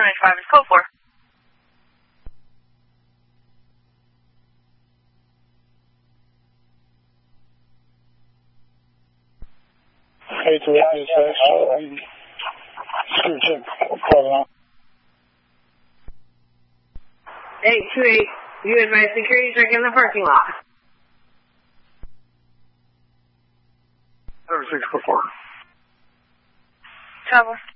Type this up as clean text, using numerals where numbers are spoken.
295 is code 4. Hey, to ISS, Hey, 28, you advise security check in the parking lot. 7644. Traveler.